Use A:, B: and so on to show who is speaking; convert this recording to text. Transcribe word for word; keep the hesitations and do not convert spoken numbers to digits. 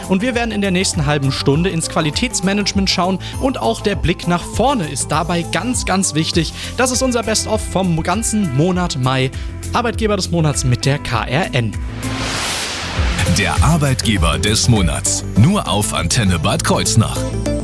A: Und wir werden in der nächsten halben Stunde ins Qualitätsmanagement schauen und auch der Blick nach vorne ist dabei ganz, ganz wichtig. Das ist unser Best-of vom ganzen Monat Mai. Arbeitgeber des Monats mit der K R N.
B: Der Arbeitgeber des Monats. Nur auf Antenne Bad Kreuznach.